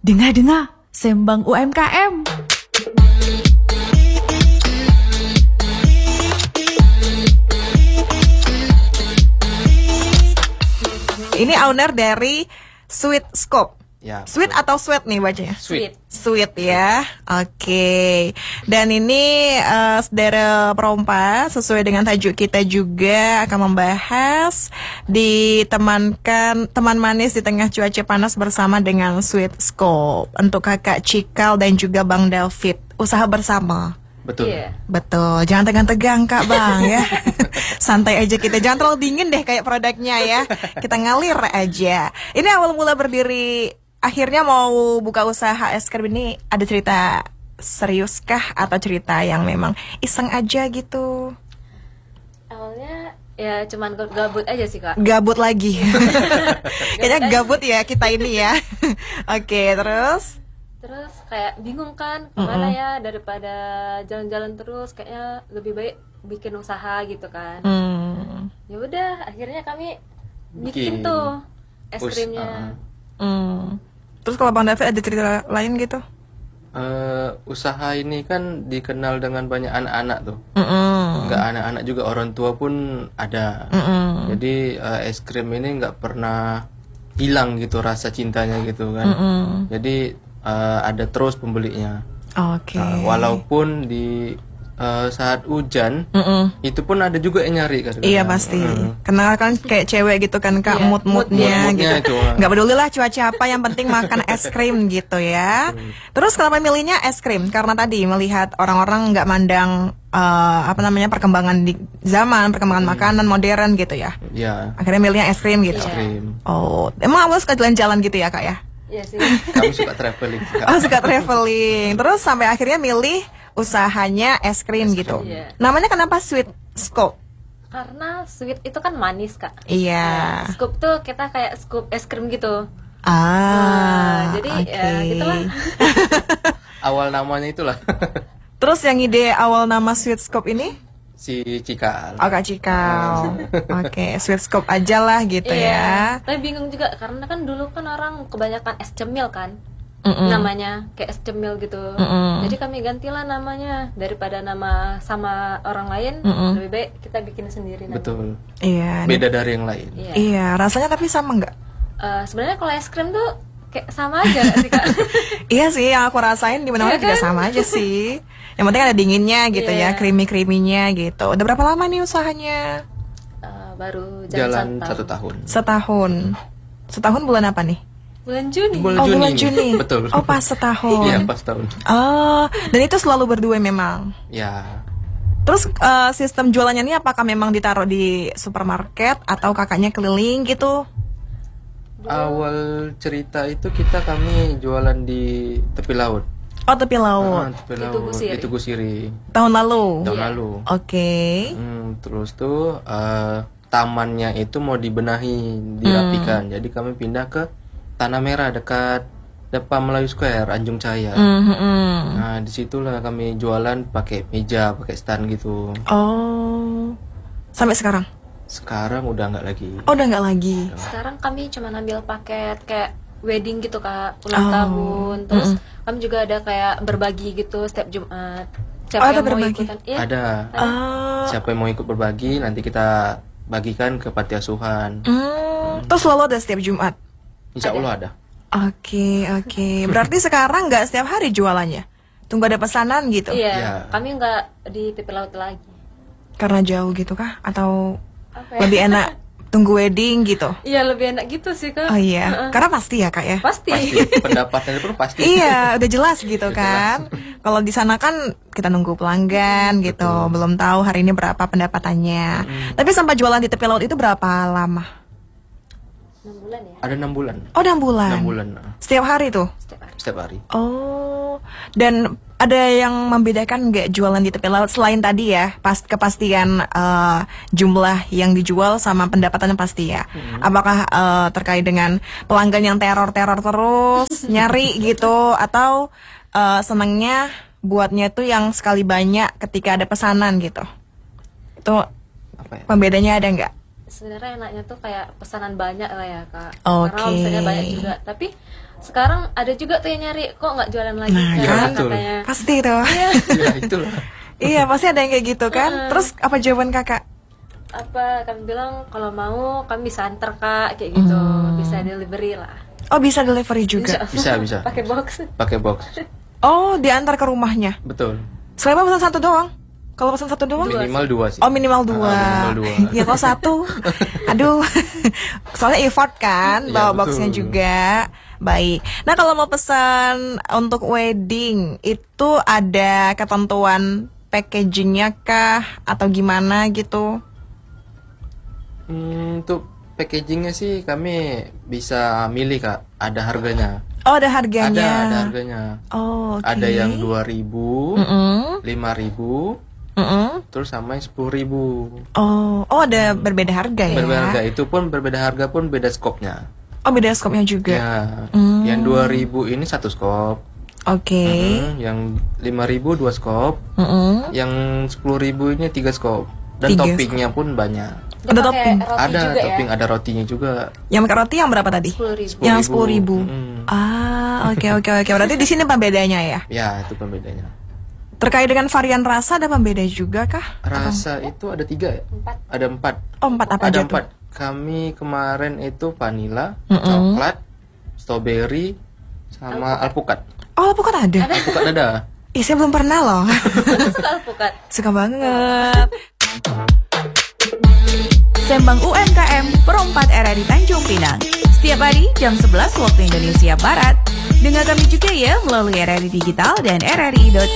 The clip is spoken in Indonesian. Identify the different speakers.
Speaker 1: Dengar-dengar, sembang UMKM. Ini owner dari Sweet Scope.
Speaker 2: Ya,
Speaker 1: Sweet atau sweat nih bacanya?
Speaker 2: Sweet
Speaker 1: Ya. Oke. Dan ini saudara perompa sesuai dengan tajuk kita juga akan membahas ditemankan teman manis di tengah cuaca panas bersama dengan Sweet Scope. Untuk Kakak Cikal dan juga Bang David, usaha bersama.
Speaker 2: betul.
Speaker 1: Betul, jangan tegang-tegang Kak Bang ya. Santai aja kita, jangan terlalu dingin deh kayak produknya ya. Kita ngalir aja. Ini awal mula berdiri, akhirnya mau buka usaha es krim ini, ada cerita serius kah atau cerita yang memang iseng aja gitu?
Speaker 3: Awalnya ya cuman gabut aja sih Kak.
Speaker 1: Gabut lagi. Kayaknya gabut ya kita ini ya. Oke,
Speaker 3: Terus kayak bingung kan kemana ya, daripada jalan-jalan terus kayaknya lebih baik bikin usaha gitu kan. Ya udah akhirnya kami bikin tuh es krimnya.
Speaker 1: Terus kalau Bang David ada cerita lain gitu?
Speaker 2: Usaha ini kan dikenal dengan banyak anak-anak tuh. Nggak anak-anak juga, orang tua pun ada. Jadi es krim ini nggak pernah hilang gitu rasa cintanya gitu kan. Jadi ada terus pembelinya.
Speaker 1: Oke.
Speaker 2: Walaupun di saat hujan itu pun ada juga yang nyari kan.
Speaker 1: Iya pasti. Karena kan kayak cewek gitu kan Kak, mood-moodnya gitu. Nggak peduli lah cuaca apa, yang penting makan es krim gitu ya. Terus kenapa milihnya es krim? Karena tadi melihat orang-orang nggak mandang perkembangan di zaman, perkembangan makanan modern gitu ya.
Speaker 2: Iya.
Speaker 1: Akhirnya milihnya es krim gitu.
Speaker 2: Es krim.
Speaker 1: Oh, emang awal suka jalan-jalan gitu ya Kak ya?
Speaker 3: Iya sih.
Speaker 2: Kami suka traveling.
Speaker 1: Oh, suka traveling. Terus sampai akhirnya milih usahanya es krim gitu.
Speaker 3: Iya.
Speaker 1: Namanya kenapa Sweet Scope?
Speaker 3: Karena sweet itu kan manis Kak.
Speaker 1: Iya.
Speaker 3: Scoop tuh kita kayak scoop es krim gitu. Jadi ya gitulah.
Speaker 2: Awal namanya itulah.
Speaker 1: Terus yang ide awal nama Sweet Scope ini?
Speaker 2: Si Cikal.
Speaker 1: Oh Kak Cikal. Oke, Sweet Scope aja lah gitu ya.
Speaker 3: Tapi bingung juga karena kan dulu kan orang kebanyakan es cemil kan. Namanya kayak es cemil gitu. Jadi kami gantilah namanya, daripada nama sama orang lain, lebih baik kita bikin sendiri namanya.
Speaker 2: Betul.
Speaker 1: Iya.
Speaker 2: Beda dari yang lain.
Speaker 1: Iya, rasanya tapi sama nggak?
Speaker 3: Sebenarnya kalau es krim tuh kayak sama aja nggak sih Kak?
Speaker 1: Iya sih, yang aku rasain di mana-mana juga sama aja sih. Yang penting ada dinginnya gitu ya, creamy-creaminya gitu. Udah berapa lama nih usahanya?
Speaker 3: Baru
Speaker 2: jalan 1 tahun.
Speaker 1: Setahun bulan apa nih?
Speaker 3: Bulan Juni.
Speaker 1: Bulan Juni.
Speaker 2: Betul.
Speaker 1: Oh, pas setahun.
Speaker 2: Iya, pas tahun.
Speaker 1: Oh, dan itu selalu berdua memang.
Speaker 2: Ya.
Speaker 1: Terus sistem jualannya ini apakah memang ditaruh di supermarket atau kakaknya keliling gitu?
Speaker 2: Awal cerita itu kami jualan di tepi laut.
Speaker 1: Oh, tepi laut.
Speaker 2: Tepi laut. Di Tugu Siri.
Speaker 1: Tahun lalu. Oke.
Speaker 2: Terus tuh tamannya itu mau dibenahi, dirapikan. Jadi kami pindah ke Tanah Merah dekat depan Melayu Square, Anjung Cahaya. Nah, disitulah kami jualan pakai meja, pakai stand gitu.
Speaker 1: Oh. Sampai sekarang?
Speaker 2: Sekarang udah nggak lagi.
Speaker 1: Oh, udah nggak lagi.
Speaker 3: Sekarang kami cuma ambil paket kayak wedding gitu Kak, ulang tahun. Terus kami juga ada kayak berbagi gitu setiap Jumat. Siapa yang mau ikutan? Ya,
Speaker 2: ada. Siapa yang mau ikut berbagi, nanti kita bagikan ke panti asuhan.
Speaker 1: Terus selalu ada setiap Jumat?
Speaker 2: Insya Allah ada.
Speaker 1: Oke. Berarti sekarang nggak setiap hari jualannya? Tunggu ada pesanan gitu?
Speaker 3: Iya. Kami nggak di tepi laut lagi.
Speaker 1: Karena jauh gitu kah? Atau lebih enak tunggu wedding gitu?
Speaker 3: Iya, lebih enak gitu sih Kak.
Speaker 1: Oh iya, karena pasti ya Kak ya?
Speaker 3: Pasti.
Speaker 2: Pendapatannya pun pasti.
Speaker 1: Iya, udah jelas gitu kan. Kalau di sana kan kita nunggu pelanggan gitu. Belum tahu hari ini berapa pendapatannya. Tapi sampai jualan di tepi laut itu berapa lama?
Speaker 3: 6 bulan ya?
Speaker 2: Ada 6 bulan.
Speaker 1: Oh, 6 bulan.
Speaker 2: 6 bulan.
Speaker 1: Setiap hari tuh?
Speaker 2: Setiap hari.
Speaker 1: Oh, dan ada yang membedakan nggak jualan di tepi laut selain tadi ya, kepastian jumlah yang dijual sama pendapatan yang pasti ya? Apakah terkait dengan pelanggan yang teror terus nyari gitu, atau senangnya buatnya tuh yang sekali banyak ketika ada pesanan gitu? Itu pembedanya ada nggak?
Speaker 3: sebenarnya enaknya tuh kayak pesanan banyak lah ya Kak.
Speaker 1: Oke.
Speaker 3: Karena omsetnya banyak juga. Tapi sekarang ada juga tuh yang nyari kok nggak jualan lagi
Speaker 1: Nah,
Speaker 3: kan
Speaker 2: kan?
Speaker 3: katanya.
Speaker 1: Pasti tuh.
Speaker 3: Iya.
Speaker 2: Ya itulah.
Speaker 1: Iya, pasti ada yang kayak gitu kan. Terus apa jawaban kakak?
Speaker 3: Apa kami bilang kalau mau kami bisa antar Kak kayak gitu, bisa delivery lah.
Speaker 1: Oh, bisa delivery juga.
Speaker 2: Bisa.
Speaker 3: Pakai box.
Speaker 2: Pakai box.
Speaker 1: Oh, diantar ke rumahnya.
Speaker 2: Betul.
Speaker 1: Selama pesan satu doang. Kalau pesan satu doang?
Speaker 2: Minimal 2 sih.
Speaker 1: Oh, minimal 2.
Speaker 2: Minimal 2.
Speaker 1: Ya kalau satu, aduh. Soalnya effort kan, bawa
Speaker 2: Iya,
Speaker 1: boxnya
Speaker 2: betul.
Speaker 1: juga. Baik. Nah, kalau mau pesan untuk wedding, itu ada ketentuan packagingnya kah atau gimana gitu?
Speaker 2: Untuk packagingnya sih kami bisa milih Kak. Ada harganya.
Speaker 1: Oh, ada harganya.
Speaker 2: Ada harganya.
Speaker 1: Oh, oke.
Speaker 2: Ada yang 2.000, 5.000, terus sama yang 10.000.
Speaker 1: Oh, ada berbeda harga ya?
Speaker 2: Berbeda harga, itu pun berbeda harga pun beda skopnya.
Speaker 1: Oh, beda skopnya juga.
Speaker 2: Ya, yang 2.000 ini 1 skop.
Speaker 1: Oke.
Speaker 2: Yang 5.000 2 skop. Yang 10.000 ini 3 skop. Dan
Speaker 1: 3
Speaker 2: toppingnya pun banyak.
Speaker 1: Ada
Speaker 3: Pakai
Speaker 1: topping.
Speaker 3: roti
Speaker 2: Ada
Speaker 3: juga
Speaker 2: topping,
Speaker 3: ya.
Speaker 2: ada rotinya juga.
Speaker 1: Yang pakai roti yang berapa tadi?
Speaker 3: 10.000.
Speaker 1: Yang 10.000.
Speaker 2: Mm.
Speaker 1: Oke. Berarti di sini pembedanya ya.
Speaker 2: Ya, itu pembedanya.
Speaker 1: Terkait dengan varian rasa ada pembeda juga kah?
Speaker 2: Rasa itu ada 3 ya?
Speaker 3: 4.
Speaker 2: Ada 4.
Speaker 1: Oh, 4 apa aja
Speaker 2: Ada
Speaker 1: tuh?
Speaker 2: 4. Kami kemarin itu vanilla, coklat, strawberry, sama alpukat.
Speaker 1: Oh, alpukat ada.
Speaker 2: Alpukat ada.
Speaker 1: Ih, saya belum pernah loh.
Speaker 3: Suka alpukat.
Speaker 1: Suka banget.
Speaker 4: Sembang UMKM Perompat RRI Tanjung Pinang. Setiap hari jam 11 waktu Indonesia Barat. Dengar kami juga ya melalui RRI Digital dan RRI.co.id.